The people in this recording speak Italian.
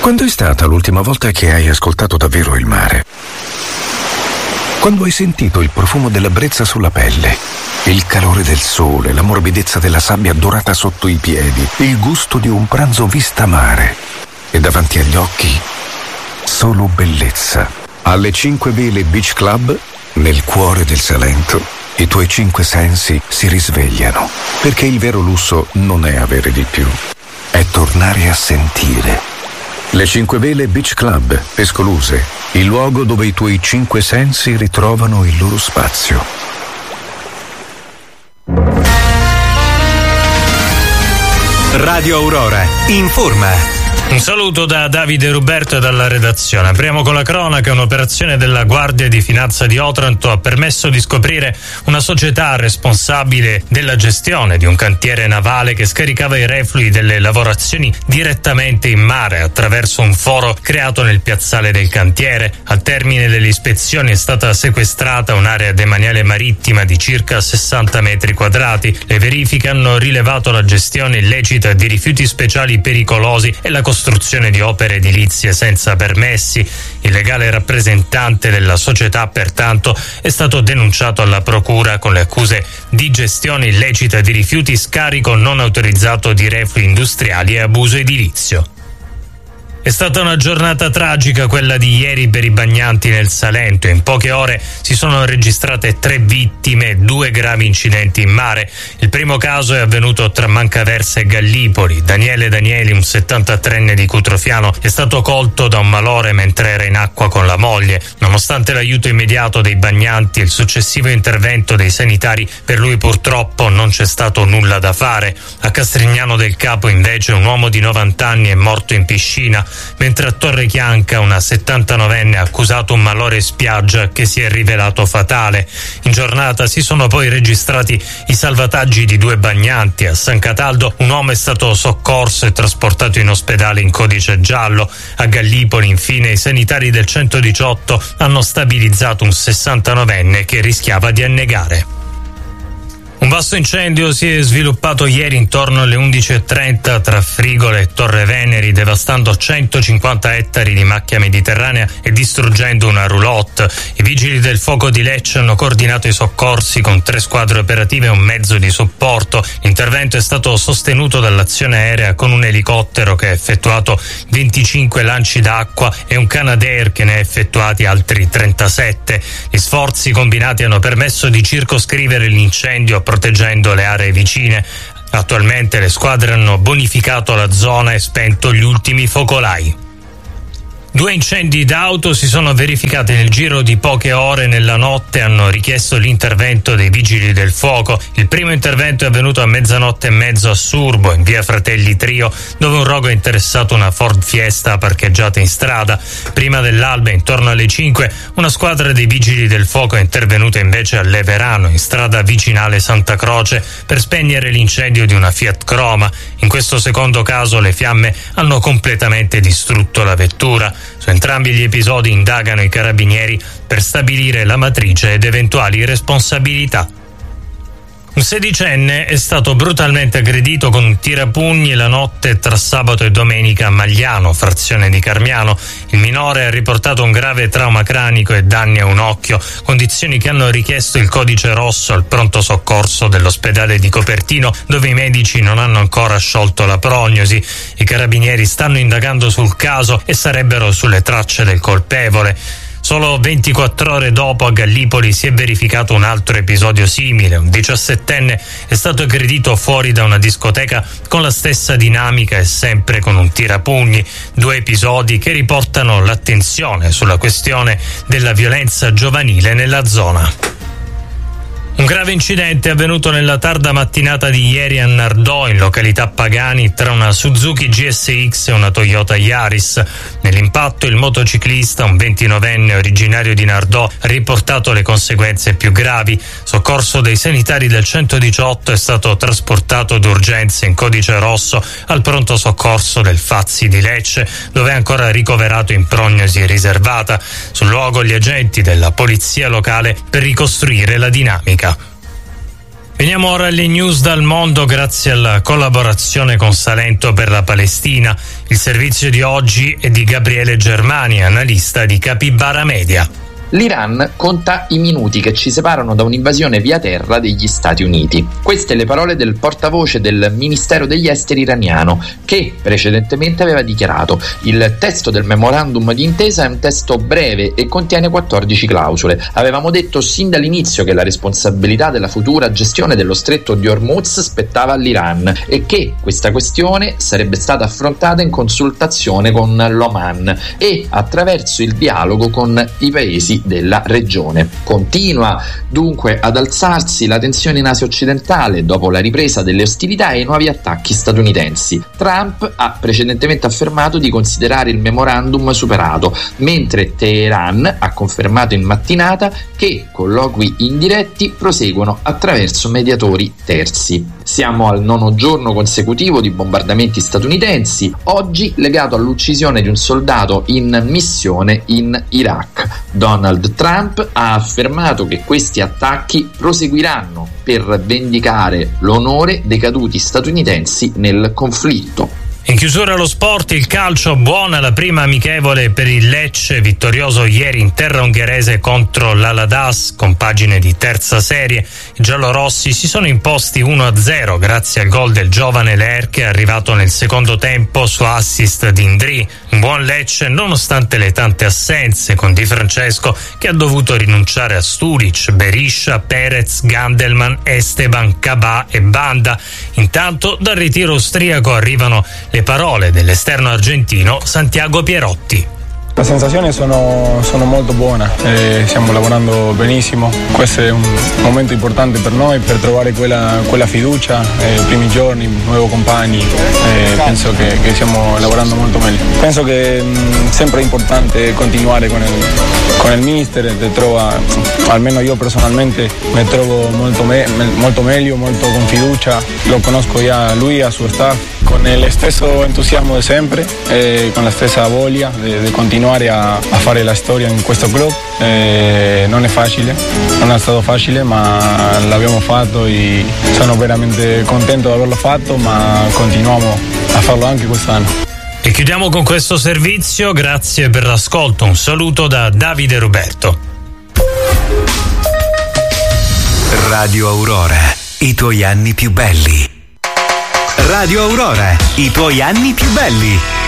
Quando è stata l'ultima volta che hai ascoltato davvero il mare? Quando hai sentito il profumo della brezza sulla pelle, il calore del sole, la morbidezza della sabbia dorata sotto i piedi, il gusto di un pranzo vista mare e davanti agli occhi solo bellezza. Alle 5 Vele Beach Club, nel cuore del Salento, i tuoi 5 sensi si risvegliano, perché il vero lusso non è avere di più, è tornare a sentire. Le 5 Vele Beach Club, Pescoluse, il luogo dove i tuoi 5 sensi ritrovano il loro spazio. Radio Aurora informa. Un saluto da Davide Ruberto e dalla redazione. Apriamo con la cronaca. Un'operazione della Guardia di Finanza di Otranto ha permesso di scoprire una società responsabile della gestione di un cantiere navale che scaricava i reflui delle lavorazioni direttamente in mare attraverso un foro creato nel piazzale del cantiere. Al termine delle ispezioni è stata sequestrata un'area demaniale marittima di circa 60 metri quadrati. Le verifiche hanno rilevato la gestione illecita di rifiuti speciali pericolosi e la costruzione di opere edilizie senza permessi. Il legale rappresentante della società, pertanto, è stato denunciato alla procura con le accuse di gestione illecita di rifiuti, scarico non autorizzato di reflui industriali e abuso edilizio. È stata una giornata tragica quella di ieri per i bagnanti nel Salento. In poche ore si sono registrate 3 vittime e 2 gravi incidenti in mare. Il primo caso è avvenuto tra Mancaversa e Gallipoli. Daniele Danieli, un 73enne di Cutrofiano, è stato colto da un malore mentre era in acqua con la moglie. Nonostante l'aiuto immediato dei bagnanti e il successivo intervento dei sanitari, per lui purtroppo non c'è stato nulla da fare. A Castrignano del Capo invece un uomo di 90 anni è morto in piscina, mentre a Torrechianca una 79enne ha accusato un malore in spiaggia che si è rivelato fatale. In giornata si sono poi registrati i salvataggi di 2 bagnanti. A San Cataldo un uomo è stato soccorso e trasportato in ospedale in codice giallo. A Gallipoli infine i sanitari del 118 hanno stabilizzato un 69enne che rischiava di annegare. Un vasto incendio si è sviluppato ieri intorno alle 11:30 tra Frigola e Torre Veneri, devastando 150 ettari di macchia mediterranea e distruggendo una roulotte. I vigili del fuoco di Lecce hanno coordinato i soccorsi con 3 squadre operative e un mezzo di supporto. L'intervento è stato sostenuto dall'azione aerea con un elicottero che ha effettuato 25 lanci d'acqua e un Canadair che ne ha effettuati altri 37. Gli sforzi combinati hanno permesso di circoscrivere l'incendio proteggendo le aree vicine. Attualmente le squadre hanno bonificato la zona e spento gli ultimi focolai. 2 incendi d'auto si sono verificati nel giro di poche ore nella notte e hanno richiesto l'intervento dei vigili del fuoco. Il primo intervento è avvenuto a 00:30 a Surbo, in via Fratelli Trio, dove un rogo ha interessato una Ford Fiesta parcheggiata in strada. Prima dell'alba, intorno alle 5, una squadra dei vigili del fuoco è intervenuta invece a Leverano, in strada vicinale Santa Croce, per spegnere l'incendio di una Fiat Croma. In questo secondo caso le fiamme hanno completamente distrutto la vettura. Su entrambi gli episodi indagano i carabinieri per stabilire la matrice ed eventuali responsabilità. Un 16enne è stato brutalmente aggredito con un tirapugni la notte tra sabato e domenica a Magliano, frazione di Carmiano. Il minore ha riportato un grave trauma cranico e danni a un occhio, condizioni che hanno richiesto il codice rosso al pronto soccorso dell'ospedale di Copertino, dove i medici non hanno ancora sciolto la prognosi. I carabinieri stanno indagando sul caso e sarebbero sulle tracce del colpevole. Solo 24 ore dopo a Gallipoli si è verificato un altro episodio simile. Un 17enne è stato aggredito fuori da una discoteca con la stessa dinamica e sempre con un tirapugni. 2 episodi che riportano l'attenzione sulla questione della violenza giovanile nella zona. Un grave incidente è avvenuto nella tarda mattinata di ieri a Nardò, in località Pagani, tra una Suzuki GSX e una Toyota Yaris. Nell'impatto il motociclista, un 29enne originario di Nardò, ha riportato le conseguenze più gravi. Soccorso dei sanitari del 118, è stato trasportato d'urgenza in codice rosso al pronto soccorso del Fazzi di Lecce, dove è ancora ricoverato in prognosi riservata. Sul luogo gli agenti della polizia locale per ricostruire la dinamica. Veniamo ora alle news dal mondo grazie alla collaborazione con Salento per la Palestina. Il servizio di oggi è di Gabriele Germani, analista di Capibara Media. L'Iran conta i minuti che ci separano da un'invasione via terra degli Stati Uniti. Queste le parole del portavoce del Ministero degli Esteri iraniano, che precedentemente aveva dichiarato: il testo del memorandum di intesa è un testo breve e contiene 14 clausole. Avevamo detto sin dall'inizio che la responsabilità della futura gestione dello stretto di Hormuz spettava all'Iran e che questa questione sarebbe stata affrontata in consultazione con l'Oman e attraverso il dialogo con i paesi della regione. Continua dunque ad alzarsi la tensione in Asia occidentale dopo la ripresa delle ostilità e i nuovi attacchi statunitensi. Trump ha precedentemente affermato di considerare il memorandum superato, mentre Teheran ha confermato in mattinata che colloqui indiretti proseguono attraverso mediatori terzi. Siamo al 9° giorno consecutivo di bombardamenti statunitensi, oggi legato all'uccisione di un soldato in missione in Iraq. Donald Trump ha affermato che questi attacchi proseguiranno per vendicare l'onore dei caduti statunitensi nel conflitto. In chiusura allo sport, il calcio, buona la prima amichevole per il Lecce, vittorioso ieri in terra ungherese contro l'Aladas, compagine di terza serie. I giallorossi si sono imposti 1-0 grazie al gol del giovane Lerche, arrivato nel secondo tempo su assist di Ndri. Un buon Lecce nonostante le tante assenze, con Di Francesco che ha dovuto rinunciare a Sturic, Beriscia, Perez, Gandelman, Esteban, Cabà e Banda. Intanto dal ritiro austriaco arrivano le parole dell'esterno argentino Santiago Pierotti. Le sensazioni sono molto buone, stiamo lavorando benissimo, questo è un momento importante per noi per trovare quella fiducia, i primi giorni, nuovi compagni, penso che stiamo lavorando molto meglio. Penso che sempre è importante continuare con il mister, almeno io personalmente mi trovo molto meglio, molto con fiducia, lo conosco già lui e il suo staff, con lo stesso entusiasmo di sempre, con la stessa voglia di continuare a fare la storia in questo club. Non è stato facile, ma l'abbiamo fatto e sono veramente contento di averlo fatto, ma continuiamo a farlo anche quest'anno. E chiudiamo con questo servizio, grazie per l'ascolto, un saluto da Davide Roberto. Radio Aurora, i tuoi anni più belli. Radio Aurora, i tuoi anni più belli.